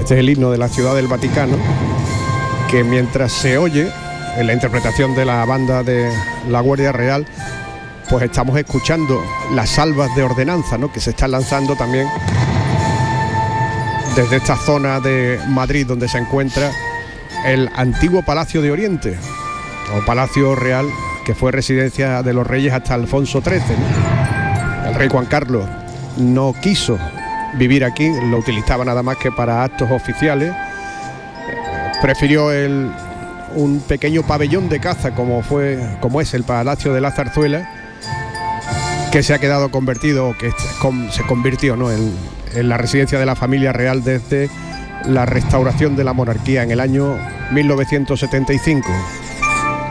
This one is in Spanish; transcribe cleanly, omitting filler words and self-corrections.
Este es el himno de la Ciudad del Vaticano, que mientras se oye en la interpretación de la banda de la Guardia Real, pues estamos escuchando las salvas de ordenanza, ¿no?, que se están lanzando también desde esta zona de Madrid, donde se encuentra el antiguo Palacio de Oriente, o Palacio Real, que fue residencia de los reyes hasta Alfonso XIII, ¿no? El rey Juan Carlos no quiso vivir aquí, lo utilizaba nada más que para actos oficiales. Prefirió un pequeño pabellón de caza como es el Palacio de la Zarzuela, que se ha quedado convertido, que se convirtió, ¿no?, en la residencia de la familia real desde la restauración de la monarquía en el año 1975.